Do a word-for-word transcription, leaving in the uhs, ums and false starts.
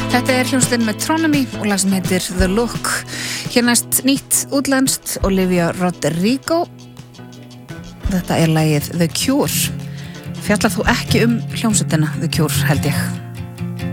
Þetta er hljómsveitin Metronomy og lag sem heitir The Look. Hér næst nýtt útlenskt, Olivia Rodrigo. Þetta er lagið The Cure. Fjallar þú ekki um hljómsveitina The Cure, held ég.